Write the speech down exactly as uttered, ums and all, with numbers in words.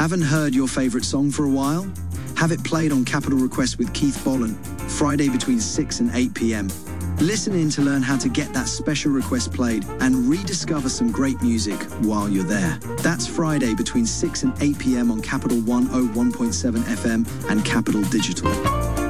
Haven't heard your favourite song for a while? Have it played on Capital Request with Keith Bolland, Friday between six and eight p.m. Listen in to learn how to get that special request played and rediscover some great music while you're there. That's Friday between six and eight p.m. on Capital one oh one point seven F M and Capital Digital.